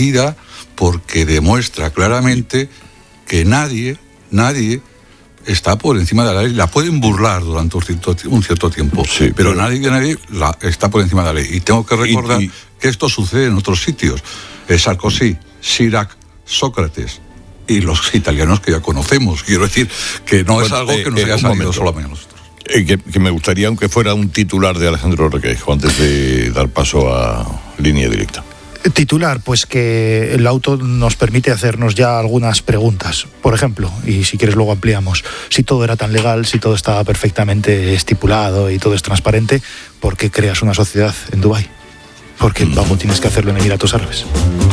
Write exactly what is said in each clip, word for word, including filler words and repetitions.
agradecida porque demuestra claramente que nadie, nadie está por encima de la ley. La pueden burlar durante un cierto, un cierto tiempo, sí, pero, pero nadie, nadie la, está por encima de la ley. Y tengo que recordar y, y... que esto sucede en otros sitios. Sarkozy, Chirac, Sócrates y los italianos que ya conocemos. Quiero decir que no bueno, es algo que nos eh, haya salido solamente a nosotros. Eh, que, que me gustaría, aunque fuera un titular de Alejandro Requeijo, antes de dar paso a Línea Directa. Titular, pues que el auto nos permite hacernos ya algunas preguntas. Por ejemplo, y si quieres luego ampliamos, si todo era tan legal, si todo estaba perfectamente estipulado y todo es transparente, ¿por qué creas una sociedad en Dubái? ¿Por qué luego tienes que hacerlo en Emiratos Árabes?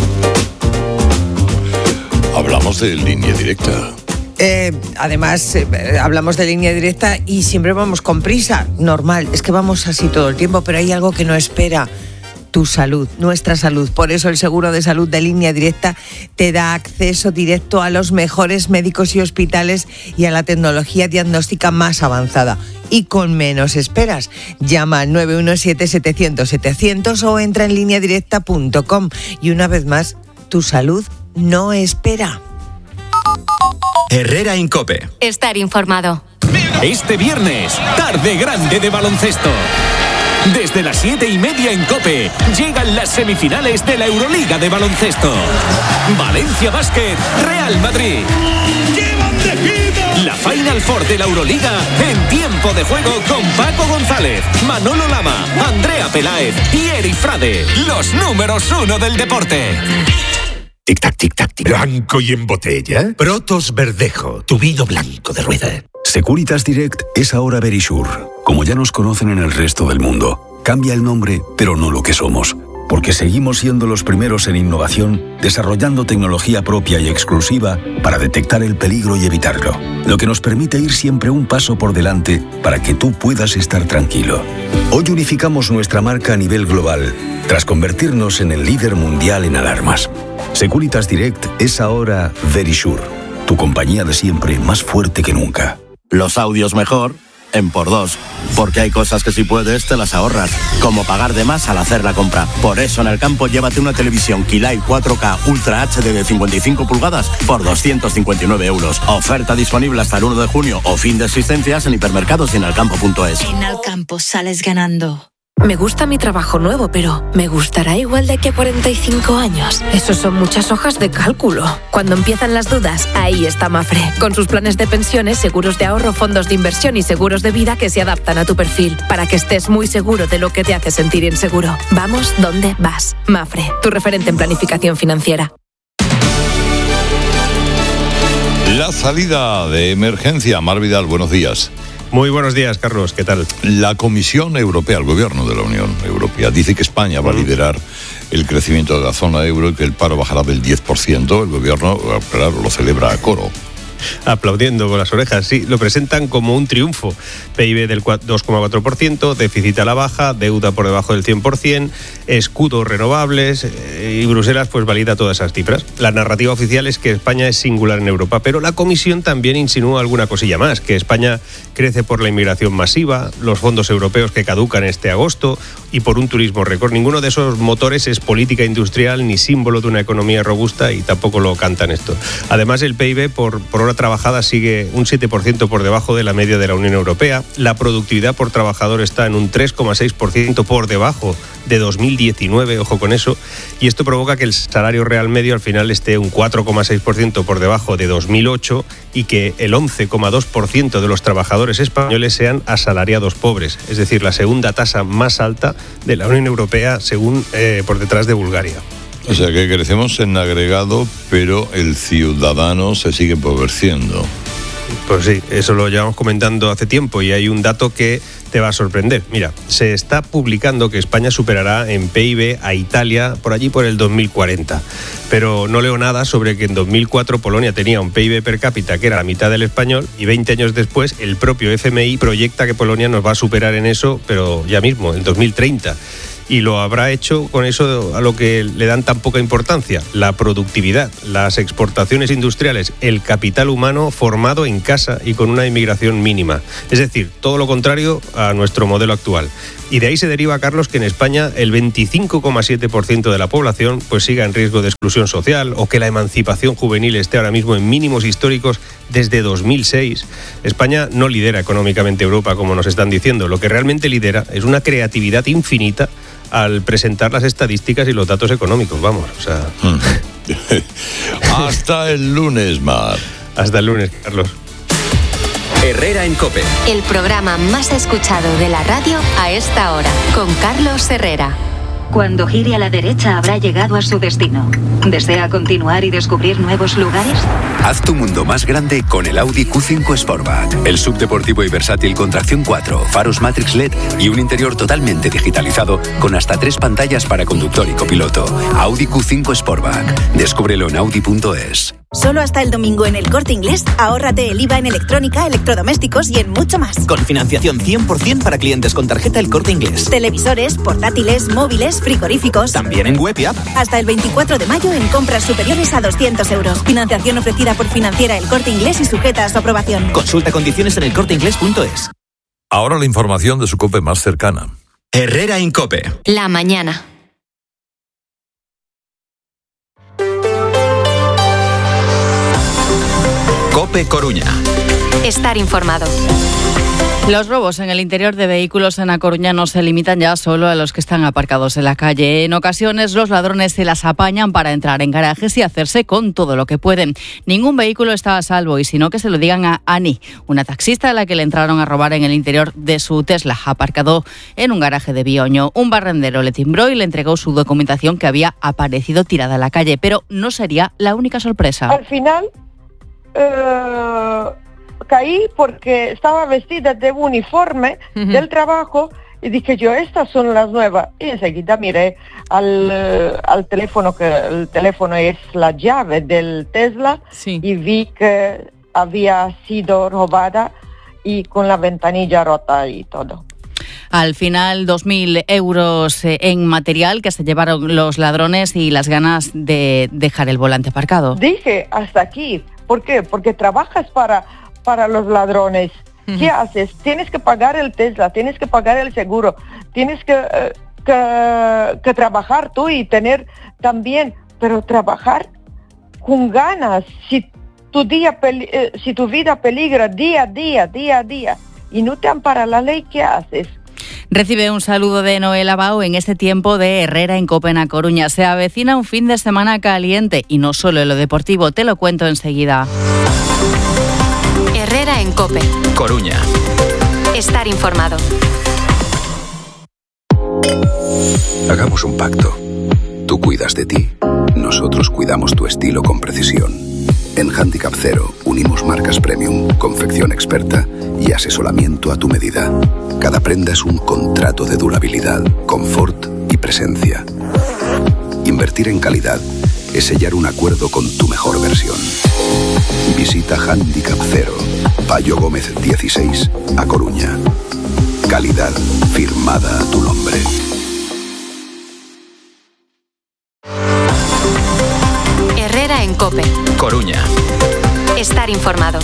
Hablamos de Línea Directa. Eh, además, eh, hablamos de Línea Directa y siempre vamos con prisa. Normal, es que vamos así todo el tiempo, pero hay algo que no espera. Tu salud, nuestra salud. Por eso el seguro de salud de Línea Directa te da acceso directo a los mejores médicos y hospitales y a la tecnología diagnóstica más avanzada. Y con menos esperas. Llama al nueve uno siete, setecientos, setecientos o entra en línea directa punto com. Y una vez más, tu salud no espera. Herrera en COPE. Estar informado. Este viernes, tarde grande de baloncesto. Desde las siete y media en COPE llegan las semifinales de la Euroliga de baloncesto. Valencia Basket, Real Madrid. La Final Four de la Euroliga en tiempo de juego con Paco González, Manolo Lama, Andrea Peláez y Eric Frade. Los números uno del deporte. Tic-tac, tic-tac, tic. Blanco y en botella. Protos Verdejo, tu vino blanco de rueda. Securitas Direct es ahora Verisure. Como ya nos conocen en el resto del mundo, cambia el nombre, pero no lo que somos. Porque seguimos siendo los primeros en innovación, desarrollando tecnología propia y exclusiva para detectar el peligro y evitarlo. Lo que nos permite ir siempre un paso por delante para que tú puedas estar tranquilo. Hoy unificamos nuestra marca a nivel global, tras convertirnos en el líder mundial en alarmas. Securitas Direct es ahora Verisure, tu compañía de siempre más fuerte que nunca. Los audios mejor en por dos, porque hay cosas que si puedes te las ahorras, como pagar de más al hacer la compra. Por eso en el campo llévate una televisión Kilai cuatro K Ultra H D de cincuenta y cinco pulgadas por doscientos cincuenta y nueve euros. Oferta disponible hasta el uno de junio o fin de existencias en hipermercados y en alcampo punto es. En Alcampo sales ganando. Me gusta mi trabajo nuevo, pero ¿me gustará igual de aquí a cuarenta y cinco años? Eso son muchas hojas de cálculo. Cuando empiezan las dudas, ahí está Mafre, con sus planes de pensiones, seguros de ahorro, fondos de inversión y seguros de vida que se adaptan a tu perfil, para que estés muy seguro de lo que te hace sentir inseguro. Vamos donde vas. Mafre, tu referente en planificación financiera. La salida de emergencia. Mar Vidal, buenos días. Muy buenos días, Carlos, ¿qué tal? La Comisión Europea, el gobierno de la Unión Europea, dice que España va a liderar el crecimiento de la zona euro y que el paro bajará del diez por ciento. El gobierno, claro, lo celebra a coro. Aplaudiendo con las orejas, sí, lo presentan como un triunfo. P I B del dos coma cuatro por ciento, déficit a la baja, deuda por debajo del cien por ciento, escudos renovables, eh, y Bruselas pues valida todas esas cifras. La narrativa oficial es que España es singular en Europa, pero la Comisión también insinúa alguna cosilla más, que España crece por la inmigración masiva, los fondos europeos que caducan este agosto y por un turismo récord. Ninguno de esos motores es política industrial ni símbolo de una economía robusta y tampoco lo cantan esto. Además, el P I B por, por hora trabajada sigue un siete por ciento por debajo de la media de la Unión Europea. La productividad por trabajador está en un tres coma seis por ciento por debajo de dos mil diecinueve, ojo con eso, y esto provoca que el salario real medio al final esté un cuatro coma seis por ciento por debajo de dos mil ocho y que el once coma dos por ciento de los trabajadores españoles sean asalariados pobres, es decir, la segunda tasa más alta de la Unión Europea, según eh, por detrás de Bulgaria. O sea que crecemos en agregado, pero el ciudadano se sigue empobreciendo. Pues sí, eso lo llevamos comentando hace tiempo y hay un dato que te va a sorprender. Mira, se está publicando que España superará en P I B a Italia por allí por el dos mil cuarenta. Pero no leo nada sobre que en dos mil cuatro Polonia tenía un P I B per cápita que era la mitad del español y veinte años después el propio F M I proyecta que Polonia nos va a superar en eso, pero ya mismo, en dos mil treinta. y lo habrá hecho con eso a lo que le dan tan poca importancia, la productividad, las exportaciones industriales, el capital humano formado en casa y con una inmigración mínima. Es decir, todo lo contrario a nuestro modelo actual. Y de ahí se deriva, Carlos, que en España el veinticinco coma siete por ciento de la población pues siga en riesgo de exclusión social, o que la emancipación juvenil esté ahora mismo en mínimos históricos desde dos mil seis. España no lidera económicamente Europa, como nos están diciendo. Lo que realmente lidera es una creatividad infinita al presentar las estadísticas y los datos económicos. Vamos, o sea... Hasta el lunes, Mar. Hasta el lunes, Carlos. Herrera en COPE. El programa más escuchado de la radio a esta hora, con Carlos Herrera. Cuando gire a la derecha habrá llegado a su destino. ¿Desea continuar y descubrir nuevos lugares? Haz tu mundo más grande con el Audi Q cinco Sportback. El subdeportivo y versátil con tracción cuatro, faros Matrix L E D y un interior totalmente digitalizado con hasta tres pantallas para conductor y copiloto. Audi Q cinco Sportback. Descúbrelo en audi punto es. Solo hasta el domingo en El Corte Inglés, ahórrate el I V A en electrónica, electrodomésticos y en mucho más. Con financiación cien por ciento para clientes con tarjeta El Corte Inglés. Televisores, portátiles, móviles, frigoríficos. También en web y app. Hasta el veinticuatro de mayo en compras superiores a doscientos euros. Financiación ofrecida por Financiera El Corte Inglés y sujeta a su aprobación. Consulta condiciones en el corte inglés punto es. Ahora la información de su COPE más cercana. Herrera en COPE. La mañana. COPE Coruña. Estar informado. Los robos en el interior de vehículos en A Coruña no se limitan ya solo a los que están aparcados en la calle. En ocasiones los ladrones se las apañan para entrar en garajes y hacerse con todo lo que pueden. Ningún vehículo está a salvo, y si no, que se lo digan a Ani, una taxista a la que le entraron a robar en el interior de su Tesla, aparcado en un garaje de Bioño. Un barrendero le timbró y le entregó su documentación que había aparecido tirada en la calle, pero no sería la única sorpresa. Al final Uh, caí porque estaba vestida de uniforme uh-huh. del trabajo y dije yo, estas son las nuevas. Y enseguida miré al, uh, al teléfono, que el teléfono es la llave del Tesla, sí. y vi que había sido robada y con la ventanilla rota y todo. Al final, dos mil euros en material que se llevaron los ladrones y las ganas de dejar el volante aparcado. Dije, hasta aquí. ¿Por qué? Porque trabajas para, para los ladrones. Uh-huh. ¿Qué haces? Tienes que pagar el Tesla, tienes que pagar el seguro, tienes que, uh, que, que trabajar tú y tener también, pero trabajar con ganas. Si tu, día peli- eh, si tu vida peligra día a día, día a día, y no te ampara la ley, ¿qué haces? Recibe un saludo de Noel Abao en este tiempo de Herrera en COPE en A Coruña. Se avecina un fin de semana caliente y no solo en lo deportivo, te lo cuento enseguida. Herrera en COPE. Coruña. Estar informado. Hagamos un pacto. Tú cuidas de ti, nosotros cuidamos tu estilo con precisión. En Handicap Cero unimos marcas premium, confección experta y asesoramiento a tu medida. Cada prenda es un contrato de durabilidad, confort y presencia. Invertir en calidad es sellar un acuerdo con tu mejor versión. Visita Handicap Cero, Payo Gómez dieciséis, A Coruña. Calidad firmada a tu nombre. Herrera en COPE. Coruña. Estar informado.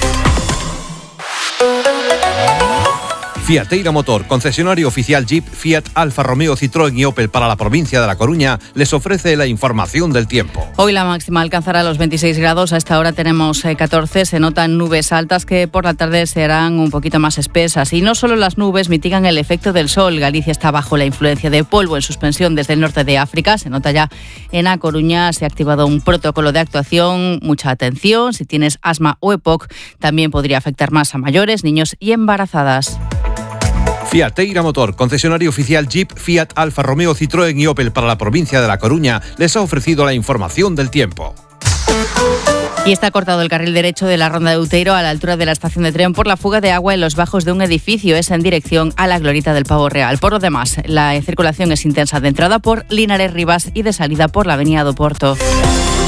Fiateira Motor, concesionario oficial Jeep, Fiat, Alfa Romeo, Citroën y Opel para la provincia de La Coruña, les ofrece la información del tiempo. Hoy la máxima alcanzará los veintiséis grados, a esta hora tenemos catorce, se notan nubes altas que por la tarde serán un poquito más espesas. Y no solo las nubes mitigan el efecto del sol, Galicia está bajo la influencia de polvo en suspensión desde el norte de África, se nota ya en A Coruña, se ha activado un protocolo de actuación, mucha atención, si tienes asma o E P O C, también podría afectar más a mayores, niños y embarazadas. Fiateira Motor, concesionario oficial Jeep, Fiat, Alfa Romeo, Citroën y Opel para la provincia de La Coruña, les ha ofrecido la información del tiempo. Y está cortado el carril derecho de la Ronda de Outeiro a la altura de la estación de tren por la fuga de agua en los bajos de un edificio. Es en dirección a la glorieta del Pavo Real. Por lo demás, la circulación es intensa de entrada por Linares Rivas y de salida por la avenida do Porto.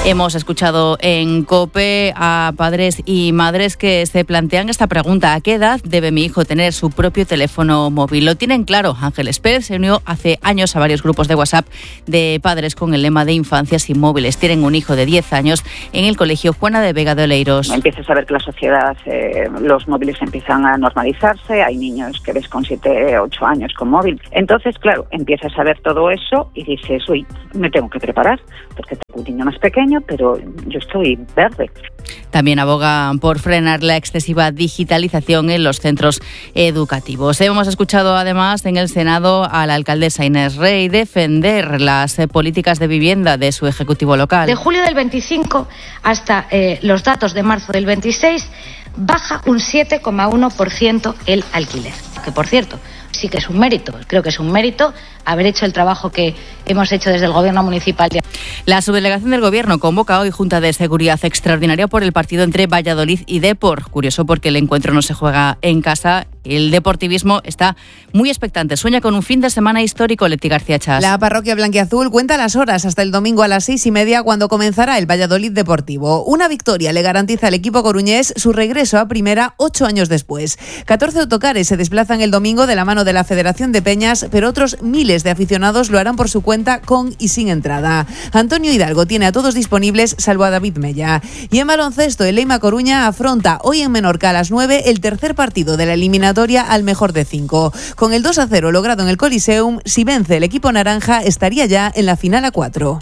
Hemos escuchado en COPE a padres y madres que se plantean esta pregunta: ¿a qué edad debe mi hijo tener su propio teléfono móvil? Lo tienen claro. Ángeles Pérez se unió hace años a varios grupos de WhatsApp de padres con el lema de infancia sin móviles. Tienen un hijo de diez años en el colegio Juana de Vega de Oleiros. Empiezas a ver que la sociedad, eh, los móviles empiezan a normalizarse, hay niños que ves con siete, ocho años con móvil. Entonces, claro, empiezas a ver todo eso y dices, uy, me tengo que preparar, porque tengo un niño más pequeño, pero yo estoy verde. También abogan por frenar la excesiva digitalización en los centros educativos. Hemos escuchado además en el Senado a la alcaldesa Inés Rey defender las eh, políticas de vivienda de su ejecutivo local. De julio del veinticinco hasta eh, los datos de marzo del veintiséis baja un siete coma uno por ciento el alquiler. Que por cierto, sí que es un mérito, creo que es un mérito haber hecho el trabajo que hemos hecho desde el Gobierno municipal. La subdelegación del Gobierno convoca hoy Junta de Seguridad extraordinaria por el partido entre Valladolid y Depor. Curioso porque el encuentro no se juega en casa. El deportivismo está muy expectante. Sueña con un fin de semana histórico, Leti García Chas. La parroquia blanquiazul cuenta las horas hasta el domingo a las seis y media, cuando comenzará el Valladolid Deportivo. Una victoria le garantiza al equipo coruñés su regreso a primera ocho años después. catorce autocares se desplazan el domingo de la mano de la Federación de Peñas, pero otros miles de aficionados lo harán por su cuenta, con y sin entrada. Antonio Hidalgo tiene a todos disponibles, salvo a David Mella. Y en baloncesto, el Leima Coruña afronta hoy en Menorca a las nueve el tercer partido de la eliminatoria al mejor de cinco. Con el dos a cero logrado en el Coliseum, si vence el equipo naranja, estaría ya en la final a cuatro.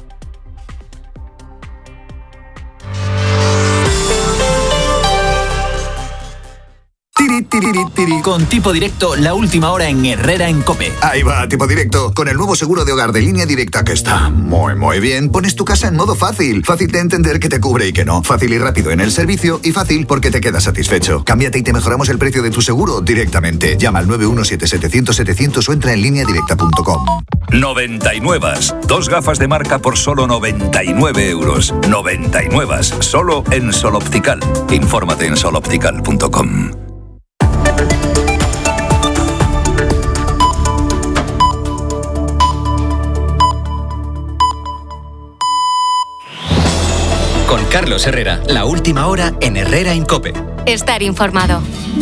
Con Tipo Directo, la última hora en Herrera en COPE. Ahí va, Tipo Directo. Con el nuevo seguro de hogar de Línea Directa, que está muy, muy bien, pones tu casa en modo fácil. Fácil de entender que te cubre y que no. Fácil y rápido en el servicio, y fácil porque te quedas satisfecho. Cámbiate y te mejoramos el precio de tu seguro directamente. Llama al nueve uno siete setecientos setecientos o entra en línea directa punto com. noventa y nueve. Dos gafas de marca por solo noventa y nueve euros. noventa y nueve. Solo en Sol Optical. Infórmate en sol optical punto com. Con Carlos Herrera, la última hora en Herrera en COPE. Estar informado.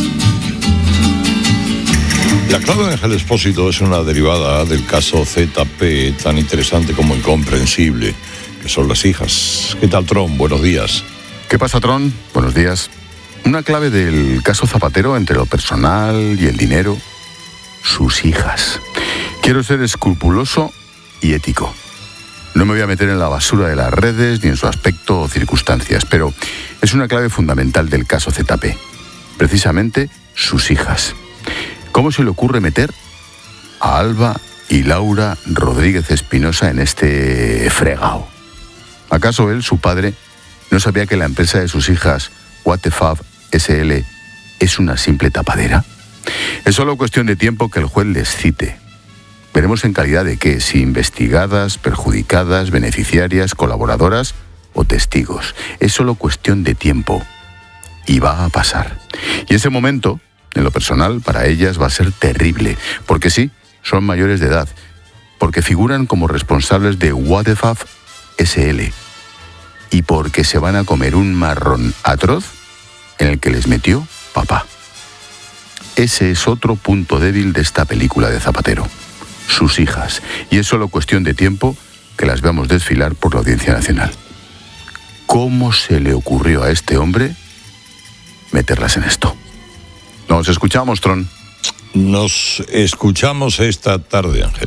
La clave de Ángel Expósito es una derivada del caso Z P, tan interesante como incomprensible, que son las hijas. ¿Qué tal, Tron? Buenos días. ¿Qué pasa, Tron? Buenos días. Una clave del caso Zapatero entre lo personal y el dinero: sus hijas. Quiero ser escrupuloso y ético. No me voy a meter en la basura de las redes ni en su aspecto o circunstancias, pero es una clave fundamental del caso Z P. Precisamente sus hijas. ¿Cómo se le ocurre meter a Alba y Laura Rodríguez Espinosa en este fregado? ¿Acaso él, su padre, no sabía que la empresa de sus hijas, What the Fab S L, es una simple tapadera? Es solo cuestión de tiempo que el juez les cite. Veremos en calidad de qué, si investigadas, perjudicadas, beneficiarias, colaboradoras o testigos. Es solo cuestión de tiempo. Y va a pasar. Y ese momento, en lo personal, para ellas va a ser terrible. Porque sí, son mayores de edad. Porque figuran como responsables de What the Fab S L. Y porque se van a comer un marrón atroz en el que les metió papá. Ese es otro punto débil de esta película de Zapatero. Sus hijas. Y es solo cuestión de tiempo que las veamos desfilar por la Audiencia Nacional. ¿Cómo se le ocurrió a este hombre meterlas en esto? Nos escuchamos, Tron. Nos escuchamos esta tarde, Ángel.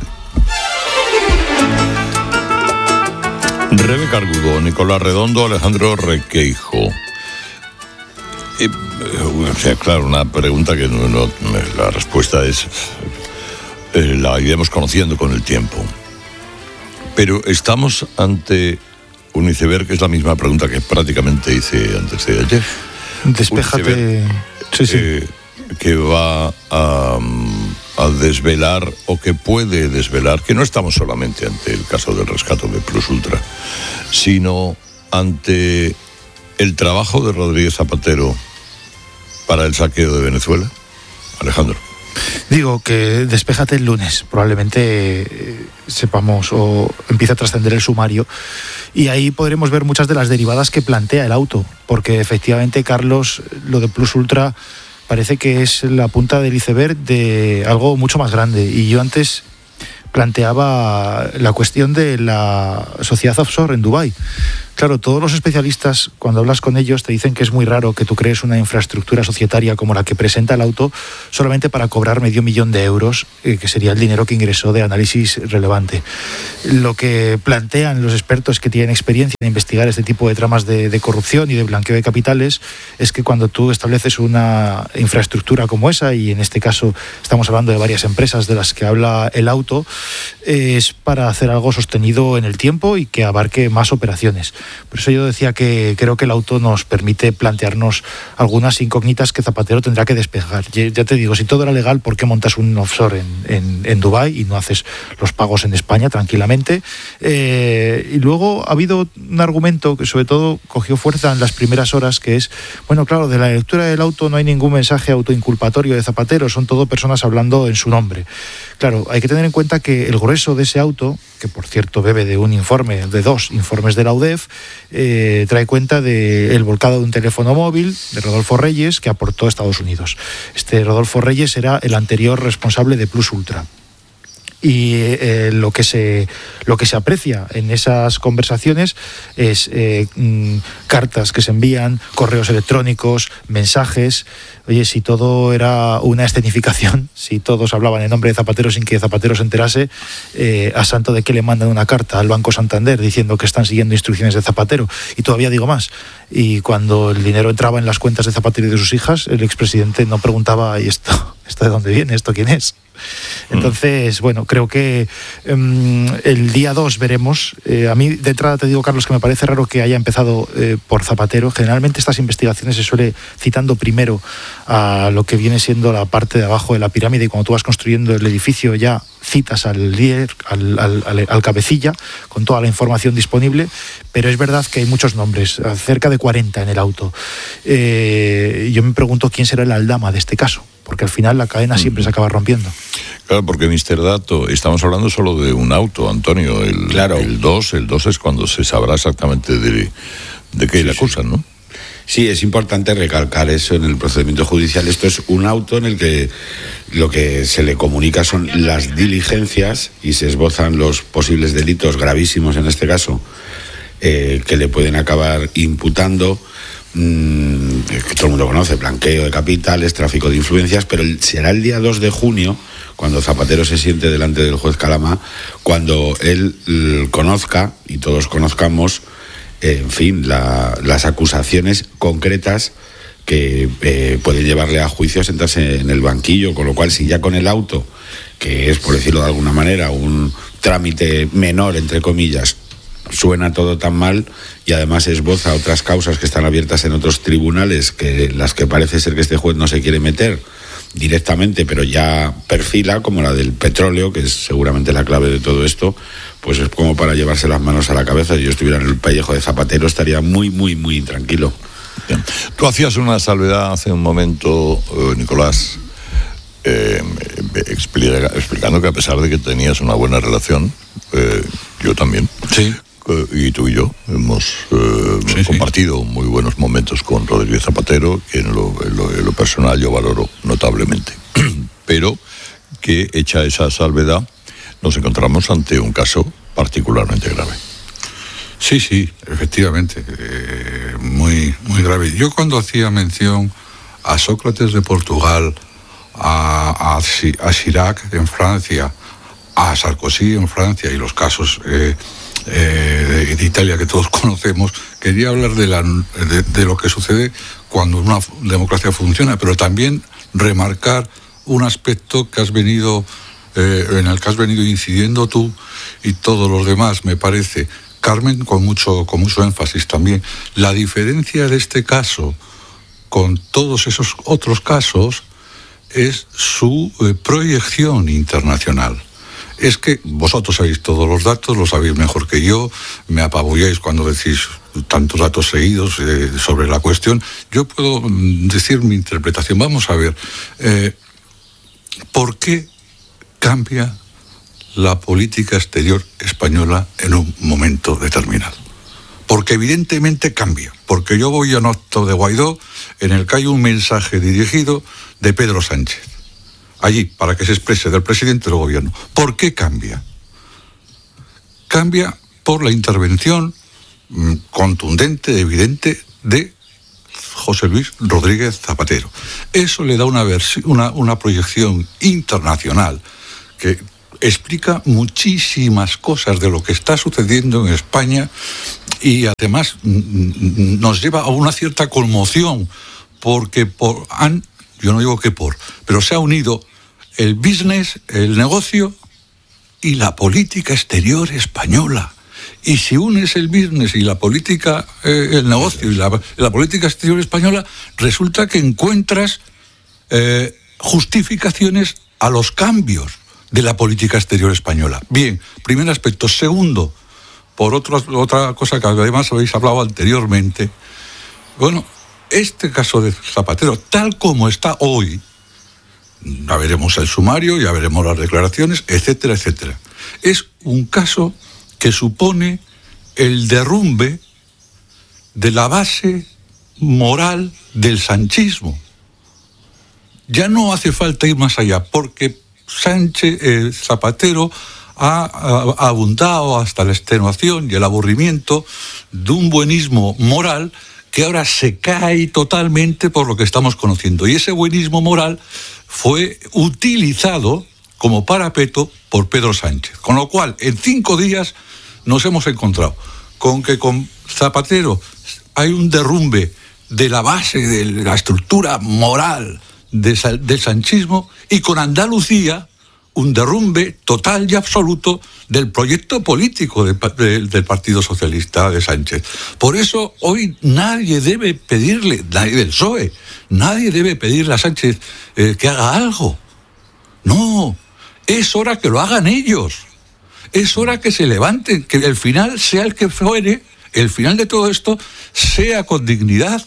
Rebeca Argudo, Nicolás Redondo, Alejandro Requeijo. Eh, o sea, claro, una pregunta que no, no, la respuesta es... Eh, la iremos conociendo con el tiempo. Pero estamos ante un iceberg, que es la misma pregunta que prácticamente hice antes de ayer. Despéjate. Sí, sí. Eh, que va a, a desvelar, o que puede desvelar, que no estamos solamente ante el caso del rescate de Plus Ultra, sino ante el trabajo de Rodríguez Zapatero para el saqueo de Venezuela. Alejandro. Digo que despéjate el lunes, probablemente eh, sepamos o empiece a trascender el sumario y ahí podremos ver muchas de las derivadas que plantea el auto, porque efectivamente, Carlos, lo de Plus Ultra parece que es la punta del iceberg de algo mucho más grande. Y yo antes planteaba la cuestión de la sociedad offshore en Dubái. Claro, todos los especialistas, cuando hablas con ellos, te dicen que es muy raro que tú crees una infraestructura societaria como la que presenta el auto solamente para cobrar medio millón de euros, eh, que sería el dinero que ingresó de análisis relevante. Lo que plantean los expertos que tienen experiencia en investigar este tipo de tramas de, de corrupción y de blanqueo de capitales es que cuando tú estableces una infraestructura como esa, y en este caso estamos hablando de varias empresas de las que habla el auto, eh, es para hacer algo sostenido en el tiempo y que abarque más operaciones. Por eso yo decía que creo que el auto nos permite plantearnos algunas incógnitas que Zapatero tendrá que despejar. Ya te digo, si todo era legal, ¿por qué montas un offshore en, en, en Dubái y no haces los pagos en España tranquilamente? Eh, y luego ha habido un argumento que sobre todo cogió fuerza en las primeras horas, que es, bueno, claro, de la lectura del auto no hay ningún mensaje autoinculpatorio de Zapatero, son todo personas hablando en su nombre. Claro, hay que tener en cuenta que el grueso de ese auto, que por cierto bebe de un informe, de dos informes de la U D E F, eh, trae cuenta del volcado de un teléfono móvil de Rodolfo Reyes que aportó a Estados Unidos. Este Rodolfo Reyes era el anterior responsable de Plus Ultra. Y eh, lo que se lo que se aprecia en esas conversaciones es eh, mm, cartas que se envían, correos electrónicos, mensajes. Oye, si todo era una escenificación, si todos hablaban en nombre de Zapatero sin que Zapatero se enterase, eh, ¿a santo de qué le mandan una carta al Banco Santander diciendo que están siguiendo instrucciones de Zapatero? Y todavía digo más, y cuando el dinero entraba en las cuentas de Zapatero y de sus hijas, el expresidente no preguntaba, ¿y esto, esto de dónde viene? ¿Esto quién es? Entonces, bueno, creo que um, el día dos veremos. Eh, a mí, de entrada, te digo, Carlos, que me parece raro que haya empezado eh, por Zapatero. Generalmente estas investigaciones se suele citando primero a lo que viene siendo la parte de abajo de la pirámide, y cuando tú vas construyendo el edificio ya citas al líder, al, al, al, al cabecilla, con toda la información disponible, pero es verdad que hay muchos nombres, cerca de cuarenta en el auto. Eh, yo me pregunto quién será el aldama de este caso, porque al final la cadena siempre se acaba rompiendo. Claro, porque mister Dato, estamos hablando solo de un auto, Antonio. El, claro. El dos, el dos es cuando se sabrá exactamente de, de qué sí, le acusan, sí. ¿no? Sí, es importante recalcar eso en el procedimiento judicial. Esto es un auto en el que lo que se le comunica son las diligencias y se esbozan los posibles delitos gravísimos, en este caso, eh, que le pueden acabar imputando. Que todo el mundo conoce, blanqueo de capitales, tráfico de influencias, pero será el día dos de junio cuando Zapatero se siente delante del juez Calama, cuando él conozca y todos conozcamos, eh, en fin, la, las acusaciones concretas que eh, pueden llevarle a juicio a sentarse en el banquillo, con lo cual, si ya con el auto, que es, por decirlo de alguna manera, un trámite menor, entre comillas, suena todo tan mal y además esboza otras causas que están abiertas en otros tribunales, que las que parece ser que este juez no se quiere meter directamente, pero ya perfila, como la del petróleo, que es seguramente la clave de todo esto, pues es como para llevarse las manos a la cabeza. Si yo estuviera en el pellejo de Zapatero estaría muy, muy, muy intranquilo. Bien. Tú hacías una salvedad hace un momento, eh, Nicolás, eh, explica, explicando que a pesar de que tenías una buena relación, eh, yo también. Sí. Y tú y yo hemos eh, sí, compartido sí. muy buenos momentos con Rodríguez Zapatero, que en lo, en, lo, en lo personal yo valoro notablemente. Pero que, hecha esa salvedad, nos encontramos ante un caso particularmente grave. Sí, sí, efectivamente, eh, muy, muy grave. Yo cuando hacía mención a Sócrates de Portugal, a, a, a Chirac en Francia, a Sarkozy en Francia y los casos... Eh, Eh, de Italia que todos conocemos, quería hablar de, la, de, de lo que sucede cuando una democracia funciona, pero también remarcar un aspecto que has venido eh, en el que has venido incidiendo tú y todos los demás, me parece, Carmen, con mucho, con mucho énfasis también. La diferencia de este caso con todos esos otros casos es su eh, proyección internacional. Es que vosotros sabéis todos los datos, lo sabéis mejor que yo, me apabulláis cuando decís tantos datos seguidos eh, sobre la cuestión. Yo puedo decir mi interpretación. Vamos a ver, eh, ¿por qué cambia la política exterior española en un momento determinado? Porque evidentemente cambia, porque yo voy a un acto de Guaidó en el que hay un mensaje dirigido de Pedro Sánchez, allí, para que se exprese del presidente del gobierno. ¿Por qué cambia? Cambia por la intervención mmm, contundente, evidente, de José Luis Rodríguez Zapatero. Eso le da una, una, una proyección internacional que explica muchísimas cosas de lo que está sucediendo en España y además nos lleva a una cierta conmoción porque por, han, yo no digo que por, pero se ha unido el business, el negocio y la política exterior española. Y si unes el business y la política, eh, el negocio y la, la política exterior española, resulta que encuentras eh, justificaciones a los cambios de la política exterior española. Bien, primer aspecto. Segundo, por otro, otra cosa que además habéis hablado anteriormente, bueno, este caso de Zapatero, tal como está hoy, ya veremos el sumario, ya veremos las declaraciones, etcétera, etcétera. Es un caso que supone el derrumbe de la base moral del sanchismo. Ya no hace falta ir más allá, porque Sánchez, eh, Zapatero ha, ha abundado hasta la extenuación y el aburrimiento de un buenismo moral que ahora se cae totalmente por lo que estamos conociendo. Y ese buenismo moral fue utilizado como parapeto por Pedro Sánchez. Con lo cual, en cinco días nos hemos encontrado con que con Zapatero hay un derrumbe de la base, de la estructura moral de, del sanchismo, y con Andalucía un derrumbe total y absoluto del proyecto político de, de, del Partido Socialista de Sánchez. Por eso hoy nadie debe pedirle, nadie del P S O E, nadie debe pedirle a Sánchez eh, que haga algo. No, es hora que lo hagan ellos. Es hora que se levanten, que el final sea el que fuere, el final de todo esto sea con dignidad.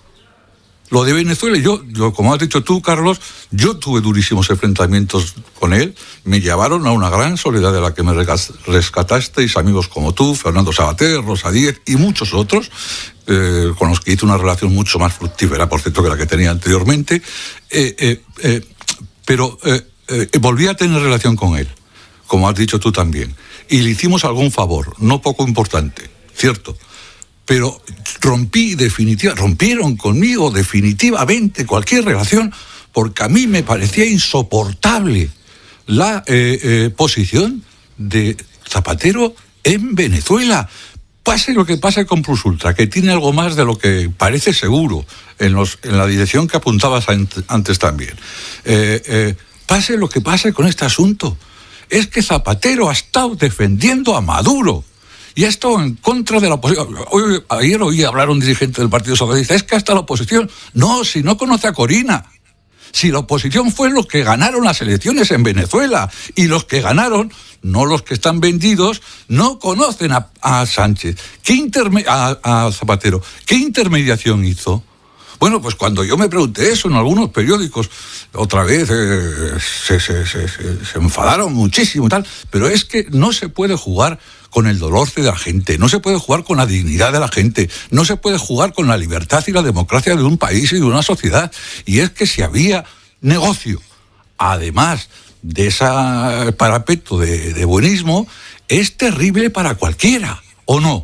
Lo de Venezuela, yo, yo, como has dicho tú, Carlos, yo tuve durísimos enfrentamientos con él, me llevaron a una gran soledad de la que me rescatasteis, amigos como tú, Fernando Sabater, Rosa Díez y muchos otros, eh, con los que hice una relación mucho más fructífera, por cierto, que la que tenía anteriormente, eh, eh, eh, pero eh, eh, volví a tener relación con él, como has dicho tú también, y le hicimos algún favor, no poco importante, cierto, pero rompí definitiva, rompieron conmigo definitivamente cualquier relación, porque a mí me parecía insoportable la eh, eh, posición de Zapatero en Venezuela. Pase lo que pase con Plus Ultra, que tiene algo más de lo que parece seguro en, los, en la dirección que apuntabas antes también. Eh, eh, pase lo que pase con este asunto. Es que Zapatero ha estado defendiendo a Maduro y ha estado en contra de la oposición. Hoy, ayer oí hablar un dirigente del Partido Socialista, es que hasta la oposición, no, si no conoce a Corina, si la oposición fue los que ganaron las elecciones en Venezuela, y los que ganaron, no los que están vendidos, no conocen a, a Sánchez, ¿Qué interme- a, a Zapatero, ¿qué intermediación hizo? Bueno, pues cuando yo me pregunté eso en algunos periódicos, otra vez eh, se, se, se, se, se enfadaron muchísimo y tal, pero es que no se puede jugar con el dolor de la gente, no se puede jugar con la dignidad de la gente, no se puede jugar con la libertad y la democracia de un país y de una sociedad. Y es que si había negocio, además de ese parapeto de, de buenismo, es terrible para cualquiera, ¿o no?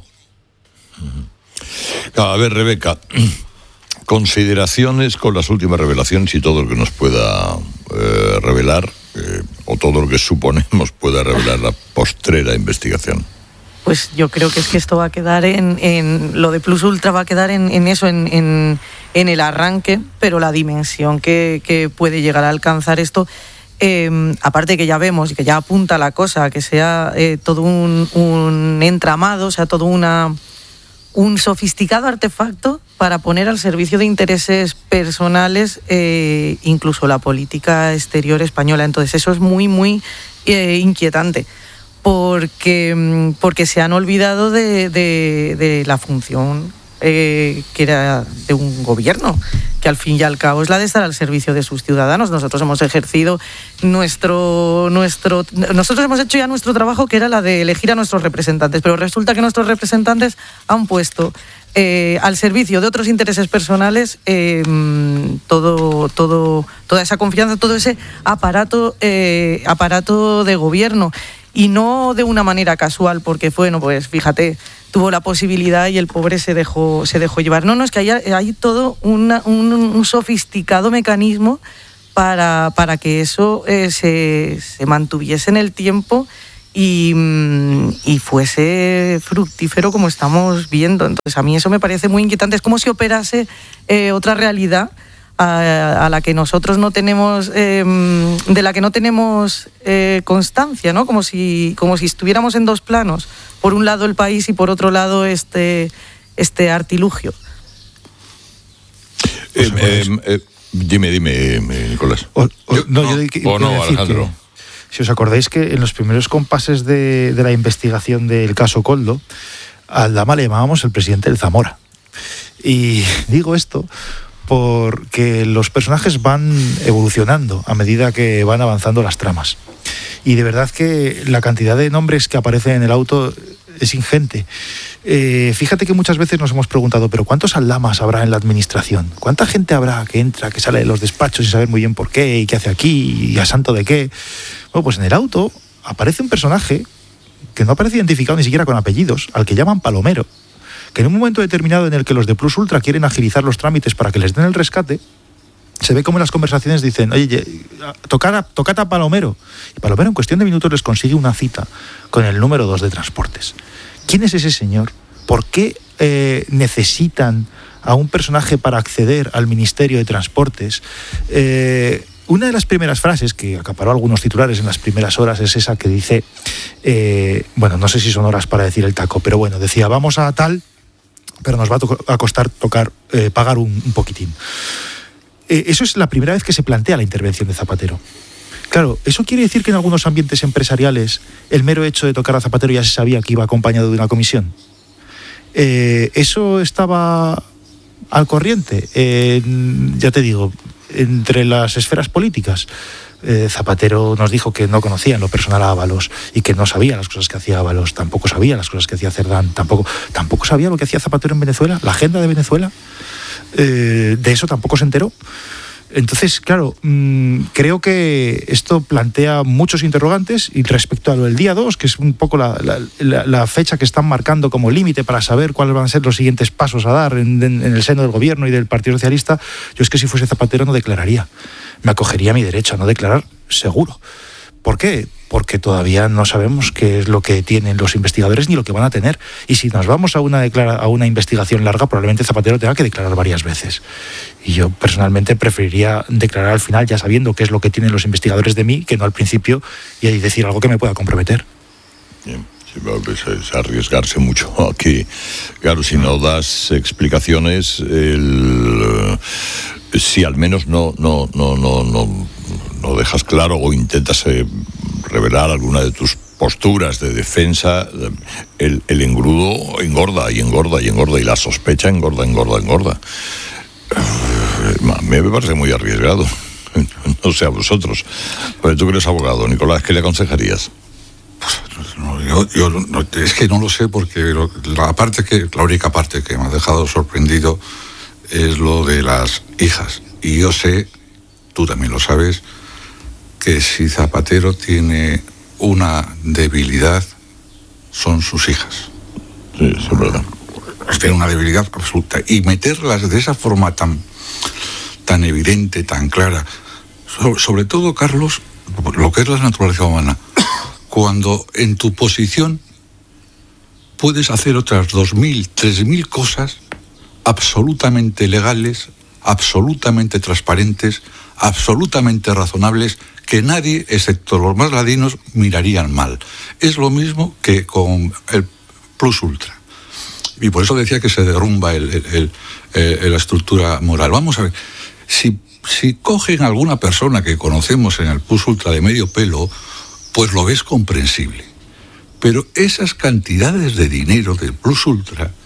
A ver, Rebeca, consideraciones con las últimas revelaciones y todo lo que nos pueda eh, revelar, eh, o todo lo que suponemos pueda revelar la postrera investigación. Pues yo creo que es que esto va a quedar en, en lo de Plus Ultra va a quedar en, en eso, en, en, en el arranque, pero la dimensión que, que puede llegar a alcanzar esto, eh, aparte que ya vemos y que ya apunta la cosa, que sea eh, todo un, un entramado, o sea, todo una, un sofisticado artefacto para poner al servicio de intereses personales eh, incluso la política exterior española. Entonces eso es muy, muy eh, inquietante. Porque, porque se han olvidado de, de, de la función eh, que era de un gobierno, que al fin y al cabo es la de estar al servicio de sus ciudadanos. Nosotros hemos ejercido nuestro, nuestro, nosotros hemos hecho ya nuestro trabajo, que era la de elegir a nuestros representantes, pero resulta que nuestros representantes han puesto eh, al servicio de otros intereses personales eh, todo, todo, toda esa confianza, todo ese aparato, eh, aparato de gobierno. Y no de una manera casual, porque bueno, pues fíjate, tuvo la posibilidad y el pobre se dejó, se dejó llevar. No, no, es que hay, hay todo una, un, un sofisticado mecanismo para, para que eso eh, se, se mantuviese en el tiempo y, y fuese fructífero como estamos viendo. Entonces a mí eso me parece muy inquietante. Es como si operase eh, otra realidad A, a la que nosotros no tenemos, eh, de la que no tenemos eh, constancia, ¿no? Como si, como si estuviéramos en dos planos. Por un lado el país y por otro lado este, este artilugio. Eh, eh, eh, dime, dime, Nicolás. O, o, yo, no, no, yo de, o no, Alejandro. Que, si os acordáis que en los primeros compases de, de la investigación del caso Koldo, al Dama le llamábamos el presidente del Zamora. Y digo esto porque los personajes van evolucionando a medida que van avanzando las tramas. Y de verdad que la cantidad de nombres que aparecen en el auto es ingente. Eh, fíjate que muchas veces nos hemos preguntado, pero ¿cuántos aldamas habrá en la administración? ¿Cuánta gente habrá que entra, que sale de los despachos sin saber muy bien por qué y qué hace aquí y a santo de qué? Bueno, pues en el auto aparece un personaje que no aparece identificado ni siquiera con apellidos, al que llaman Palomero, que en un momento determinado en el que los de Plus Ultra quieren agilizar los trámites para que les den el rescate, se ve como en las conversaciones dicen, oye, tocad a, tocad a Palomero. Y Palomero en cuestión de minutos les consigue una cita con el número dos de Transportes. ¿Quién es ese señor? ¿Por qué eh, necesitan a un personaje para acceder al Ministerio de Transportes? Eh, una de las primeras frases que acaparó algunos titulares en las primeras horas es esa que dice, eh, bueno, no sé si son horas para decir el taco, pero bueno, decía, vamos a tal, pero nos va a, to- a costar tocar, eh, pagar un, un poquitín. Eh, eso es la primera vez que se plantea la intervención de Zapatero. Claro, ¿eso quiere decir que en algunos ambientes empresariales el mero hecho de tocar a Zapatero ya se sabía que iba acompañado de una comisión? Eh, ¿Eso estaba al corriente? Eh, ya te digo, entre las esferas políticas. Eh, Zapatero nos dijo que no conocía en lo personal a Ábalos y que no sabía las cosas que hacía Ábalos, tampoco sabía las cosas que hacía Cerdán, tampoco, tampoco sabía lo que hacía Zapatero en Venezuela, la agenda de Venezuela, eh, de eso tampoco se enteró. Entonces, claro, mmm, creo que esto plantea muchos interrogantes y respecto a lo del día dos, que es un poco la, la, la, la fecha que están marcando como límite para saber cuáles van a ser los siguientes pasos a dar en, en, en el seno del gobierno y del Partido Socialista, yo es que si fuese Zapatero no declararía. Me acogería a mi derecho a no declarar, seguro. ¿Por qué? Porque todavía no sabemos qué es lo que tienen los investigadores ni lo que van a tener. Y si nos vamos a una, declara- a una investigación larga, probablemente Zapatero tenga que declarar varias veces. Y yo personalmente preferiría declarar al final, ya sabiendo qué es lo que tienen los investigadores de mí, que no al principio y decir algo que me pueda comprometer. Bien. Es arriesgarse mucho aquí. Claro, si no das explicaciones, el, si al menos no, no, no, no, no, no dejas claro o intentas eh, revelar alguna de tus posturas de defensa, el, el engrudo engorda y engorda y engorda y la sospecha engorda, engorda, engorda. A mí me parece muy arriesgado. No sé a vosotros. Pero tú que eres abogado, Nicolás, ¿qué le aconsejarías? No, yo, yo no, es que no lo sé porque lo, la parte que la única parte que me ha dejado sorprendido es lo de las hijas. Y yo sé, tú también lo sabes, que si Zapatero tiene una debilidad, son sus hijas. Sí, eso es verdad. Tiene una debilidad absoluta. Y meterlas de esa forma tan, tan evidente, tan clara, sobre, sobre todo, Carlos, lo que es la naturaleza humana, cuando en tu posición puedes hacer otras dos mil, tres mil cosas absolutamente legales, absolutamente transparentes, absolutamente razonables, que nadie, excepto los más ladinos, mirarían mal. Es lo mismo que con el Plus Ultra. Y por eso decía que se derrumba el, el, el, el, la estructura moral. Vamos a ver, si, si cogen a alguna persona que conocemos en el Plus Ultra de medio pelo, pues lo ves comprensible. Pero esas cantidades de dinero del Plus Ultra,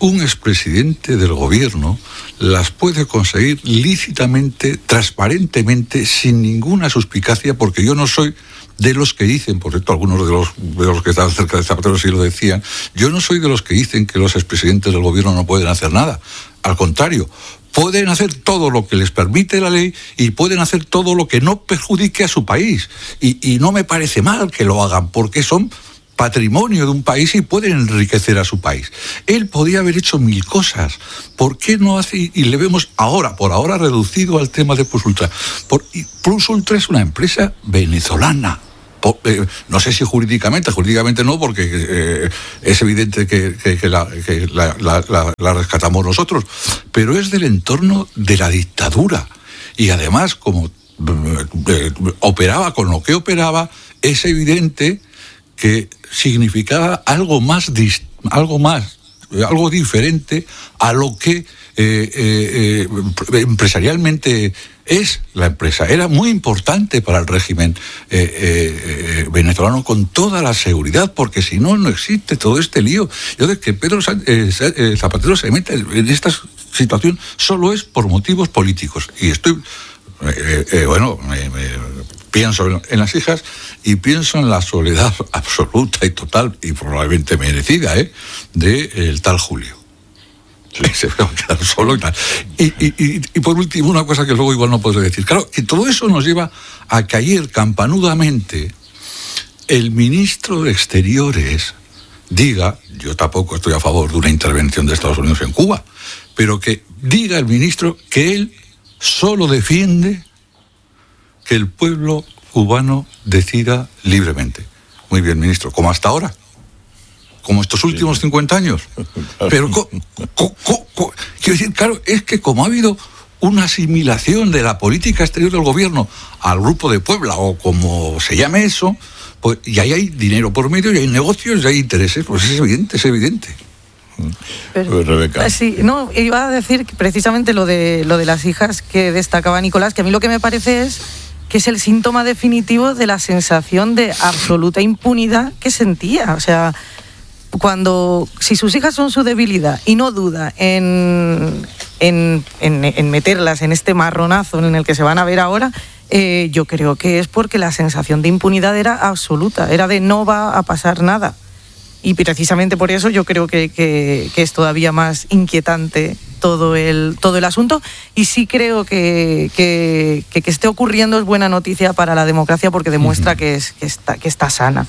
un expresidente del gobierno las puede conseguir lícitamente, transparentemente, sin ninguna suspicacia, porque yo no soy de los que dicen, por cierto, algunos de los, de los que estaban cerca de Zapatero sí lo decían, yo no soy de los que dicen que los expresidentes del gobierno no pueden hacer nada. Al contrario, pueden hacer todo lo que les permite la ley y pueden hacer todo lo que no perjudique a su país. Y, y no me parece mal que lo hagan, porque son patrimonio de un país y pueden enriquecer a su país. Él podía haber hecho mil cosas. ¿Por qué no hace? Y le vemos ahora, por ahora reducido al tema de Plus Ultra. Por, Plus Ultra es una empresa venezolana. Por, eh, no sé si jurídicamente, jurídicamente no, porque eh, es evidente que, que, que, la, que la, la, la, la rescatamos nosotros, pero es del entorno de la dictadura. Y además, como eh, operaba con lo que operaba, es evidente que significaba algo más, algo más, algo diferente a lo que eh, eh, eh, empresarialmente es la empresa. Era muy importante para el régimen eh, eh, venezolano, con toda la seguridad, porque si no, no existe todo este lío. Yo de que Pedro eh, eh, Zapatero se mete en esta situación solo es por motivos políticos. Y estoy, eh, eh, bueno, me, me, pienso en las hijas y pienso en la soledad absoluta y total, y probablemente merecida, ¿eh?, de el tal Julio. Se va a quedar solo y tal. Y, y, y, y por último, una cosa que luego igual no puedo decir. Claro, que todo eso nos lleva a que ayer, campanudamente, el ministro de Exteriores diga, yo tampoco estoy a favor de una intervención de Estados Unidos en Cuba, pero que diga el ministro que él solo defiende que el pueblo cubano decida libremente. Muy bien, ministro, como hasta ahora, como estos últimos cincuenta años. Pero, co, co, co, co, quiero decir, claro, es que como ha habido una asimilación de la política exterior del gobierno al Grupo de Puebla, o como se llame eso, pues, y ahí hay dinero por medio, y hay negocios, y hay intereses, pues es evidente, es evidente. Pero, Rebeca. Sí, no, iba a decir que precisamente lo de, lo de las hijas que destacaba Nicolás, que a mí lo que me parece es que es el síntoma definitivo de la sensación de absoluta impunidad que sentía. O sea, cuando, si sus hijas son su debilidad y no duda en, en, en, en meterlas en este marronazo en el que se van a ver ahora, eh, yo creo que es porque la sensación de impunidad era absoluta, era de no va a pasar nada. Y precisamente por eso yo creo que, que, que es todavía más inquietante todo el, todo el asunto. Y sí creo que, que, que, que esté ocurriendo es buena noticia para la democracia, porque demuestra uh-huh. que, es, que, está, que está sana.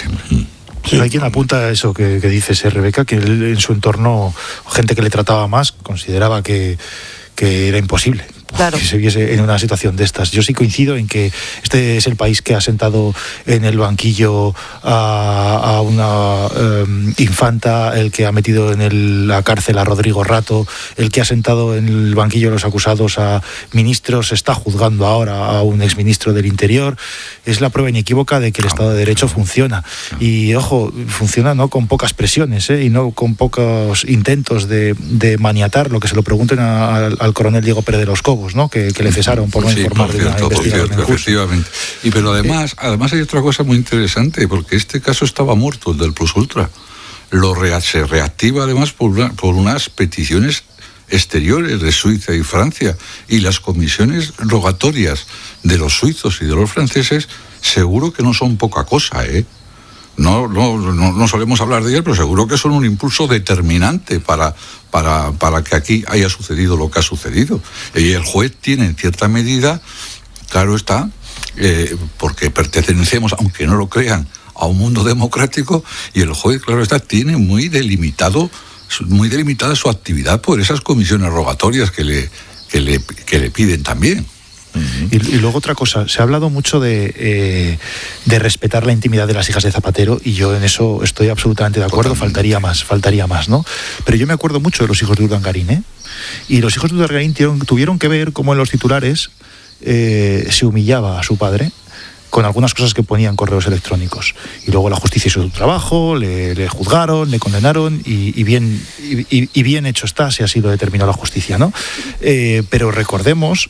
Sí, hay quien apunta a eso que, que dices, eh, Rebeca, que él, en su entorno, gente que le trataba más, consideraba que, que era imposible. Claro. Que se viese en una situación de estas. Yo sí coincido en que este es el país que ha sentado en el banquillo a, a una um, infanta, el que ha metido en el, la cárcel a Rodrigo Rato, el que ha sentado en el banquillo de los acusados a ministros, está juzgando ahora a un exministro del Interior. Es la prueba inequívoca de que el Estado de Derecho funciona. Y, ojo, funciona no con pocas presiones, ¿eh? Y no con pocos intentos de, de maniatar. Lo que se lo pregunten a, a, al coronel Diego Pérez de los Cobos, ¿no? Que, que le cesaron por no sí, informar por cierto, de una investigación por cierto, efectivamente. Y pero además, eh, además hay otra cosa muy interesante, porque este caso estaba muerto, el del Plus Ultra. Lo rea, se reactiva además por, una, por unas peticiones exteriores de Suiza y Francia, y las comisiones rogatorias de los suizos y de los franceses seguro que no son poca cosa, ¿eh? No, no, no, no solemos hablar de ellas, pero seguro que son un impulso determinante para, para, para que aquí haya sucedido lo que ha sucedido. Y el juez tiene, en cierta medida, claro está, eh, porque pertenecemos, aunque no lo crean, a un mundo democrático, y el juez, claro está, tiene muy delimitado, muy delimitada su actividad por esas comisiones rogatorias que le, que le, que le piden también. Y, y luego otra cosa, se ha hablado mucho de, eh, de respetar la intimidad de las hijas de Zapatero, y yo en eso estoy absolutamente de acuerdo. Totalmente. faltaría más, faltaría más, ¿no? Pero yo me acuerdo mucho de los hijos de Urdangarín, ¿eh? Y los hijos de Urdangarín tuvieron, tuvieron que ver cómo en los titulares eh, se humillaba a su padre con algunas cosas que ponían correos electrónicos. Y luego la justicia hizo su trabajo, le, le juzgaron, le condenaron, y, y, bien, y, y bien hecho está, si así lo determinó la justicia, ¿no? Eh, pero recordemos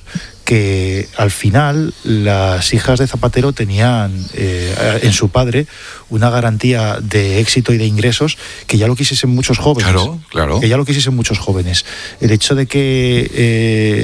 que al final las hijas de Zapatero tenían eh, en su padre una garantía de éxito y de ingresos que ya lo quisiesen muchos jóvenes. Claro, claro. Que ya lo quisiesen muchos jóvenes. El hecho de que eh,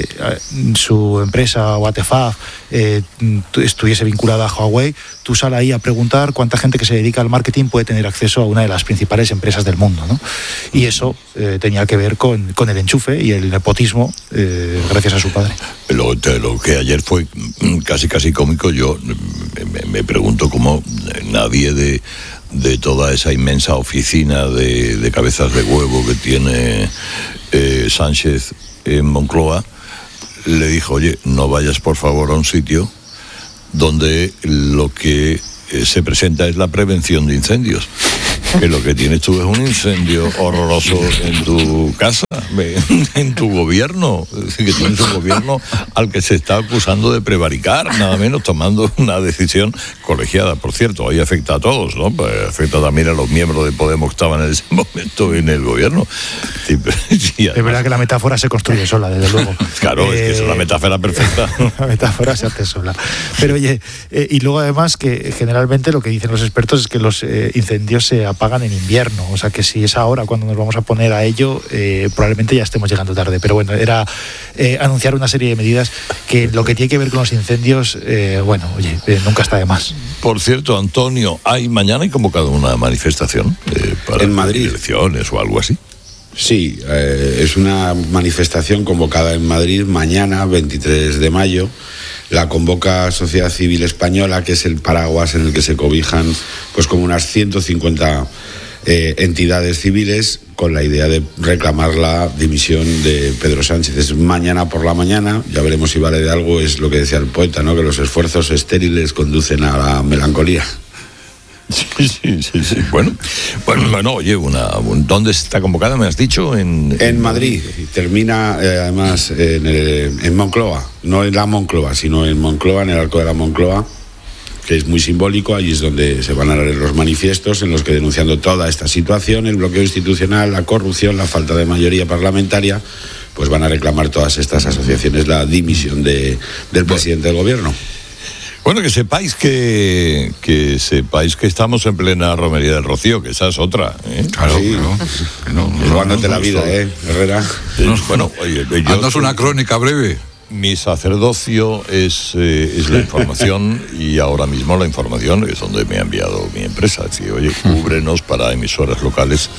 su empresa, Watefab, eh, estuviese vinculada a Huawei, tú sal ahí a preguntar cuánta gente que se dedica al marketing puede tener acceso a una de las principales empresas del mundo, ¿no? Y eso eh, tenía que ver con, con el enchufe y el nepotismo eh, gracias a su padre. Lo, lo que ayer fue casi casi cómico, yo me, me pregunto cómo nadie de, de toda esa inmensa oficina de, de cabezas de huevo que tiene eh, Sánchez en Moncloa le dijo, oye, no vayas por favor a un sitio donde lo que eh, se presenta es la prevención de incendios. Que lo que tienes tú es un incendio horroroso en tu casa, en tu gobierno. Es decir, que tienes un gobierno al que se está acusando de prevaricar, nada menos tomando una decisión colegiada. Por cierto, ahí afecta a todos, ¿no? Pues afecta también a los miembros de Podemos que estaban en ese momento en el gobierno. Sí, sí, es verdad que la metáfora se construye sola, desde luego. Claro, eh, es que es la metáfora perfecta. La metáfora se hace sola. Pero oye, eh, y luego además que generalmente lo que dicen los expertos es que los eh, incendios se apagan en invierno, o sea que si es ahora cuando nos vamos a poner a ello, eh, probablemente ya estemos llegando tarde, pero bueno, era eh, anunciar una serie de medidas que lo que tiene que ver con los incendios, eh, bueno, oye, eh, nunca está de más. Por cierto, Antonio, ¿hay mañana hay convocado una manifestación eh, para en Madrid, elecciones o algo así? Sí, eh, es una manifestación convocada en Madrid mañana, veintitrés de mayo. La convoca Sociedad Civil Española, que es el paraguas en el que se cobijan pues como unas ciento cincuenta eh, entidades civiles, con la idea de reclamar la dimisión de Pedro Sánchez. Es mañana por la mañana, ya veremos si vale de algo, es lo que decía el poeta, ¿no? Que los esfuerzos estériles conducen a la melancolía. Sí, sí, sí, sí. Bueno, bueno, bueno, oye, una, ¿dónde está convocada? ¿Me has dicho? En, en... en Madrid. Termina, eh, además, en, el, en Moncloa. No en la Moncloa, sino en Moncloa, en el Arco de la Moncloa, que es muy simbólico. Allí es donde se van a leer los manifiestos en los que, denunciando toda esta situación, el bloqueo institucional, la corrupción, la falta de mayoría parlamentaria, pues van a reclamar todas estas asociaciones la dimisión de, del presidente del gobierno. Bueno, que sepáis que que sepáis que estamos en plena Romería del Rocío, que esa es otra, ¿eh? Claro, sí, no, no, jugándote no, la vida, ¿eh, Herrera? No, bueno, oye, yo... Haznos una crónica breve. Mi sacerdocio es, eh, es la información y ahora mismo la información es donde me ha enviado mi empresa. Es decir, oye, cúbrenos para emisoras locales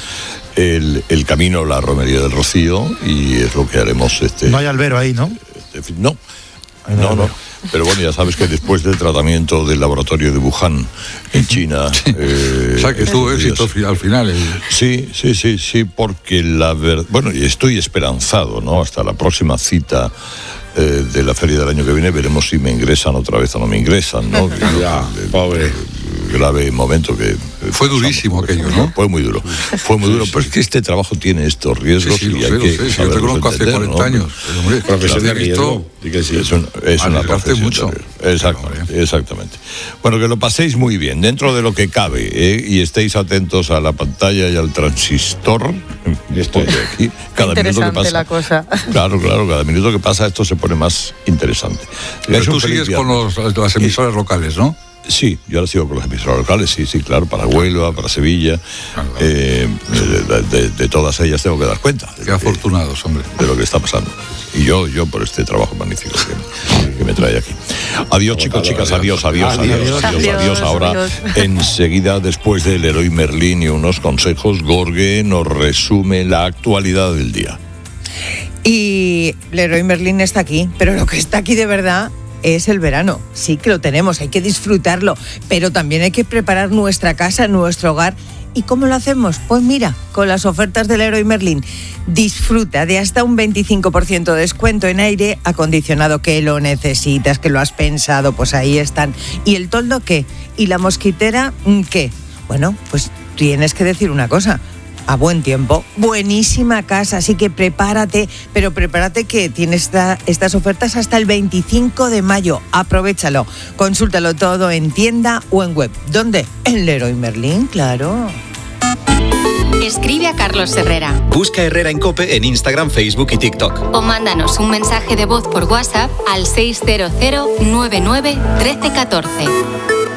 el, el camino, la Romería del Rocío, y es lo que haremos. Este, no hay albero ahí, ¿no? Este, no, no, no. Pero bueno, ya sabes que después del tratamiento del laboratorio de Wuhan en China... Eh, o sea, que tuvo éxito al final. El... Sí, sí, sí, sí, porque la verdad... Bueno, y estoy esperanzado, ¿no? Hasta la próxima cita eh, de la feria del año que viene veremos si me ingresan otra vez o no me ingresan, ¿no? Ya, pobre... grave momento que... Fue durísimo aquello, ¿no? Fue muy duro, fue muy duro, pero es que este trabajo tiene estos riesgos. Sí, sí, y lo hay sé, que lo sé, sí, yo te conozco hace cuarenta ¿no? años. Hombre, profesión de riesgo. Sí, es, un, es una profesión mucho. Exactamente, claro, exactamente. Bueno, que lo paséis muy bien, dentro de lo que cabe, ¿eh? Y estéis atentos a la pantalla y al transistor. Estoy aquí. Cada minuto que pasa, la cosa. Claro, claro, cada minuto que pasa esto se pone más interesante. Pero tú sigues con los, las emisoras locales, ¿no? Sí, yo ahora sigo con las emisoras locales, sí, sí, claro, para Huelva, para Sevilla, claro, claro. Eh, de, de, de todas ellas tengo que dar cuenta. Qué afortunados, hombre. De lo que está pasando. Y yo, yo por este trabajo magnífico que, que me trae aquí. Adiós, chicos, chicas, adiós, adiós, adiós, adiós, adiós, adiós, adiós. Ahora, adiós. Enseguida, después del Leroy Merlin y unos consejos, Gorge nos resume la actualidad del día. Y Leroy Merlin está aquí, pero lo que está aquí de verdad es el verano. Sí que lo tenemos, hay que disfrutarlo, pero también hay que preparar nuestra casa, nuestro hogar. ¿Y cómo lo hacemos? Pues mira, con las ofertas del Leroy Merlin. Disfruta de hasta un veinticinco por ciento de descuento en aire acondicionado, que lo necesitas, que lo has pensado, pues ahí están. ¿Y el toldo qué? ¿Y la mosquitera qué? Bueno, pues tienes que decir una cosa. A buen tiempo, buenísima casa, así que prepárate, pero prepárate que tienes esta, estas ofertas hasta el veinticinco de mayo. Aprovéchalo, consúltalo todo en tienda o en web. ¿Dónde? En Leroy Merlin, claro. Escribe a Carlos Herrera. Busca Herrera en COPE en Instagram, Facebook y TikTok. O mándanos un mensaje de voz por WhatsApp al seis cero cero nueve nueve uno tres uno cuatro.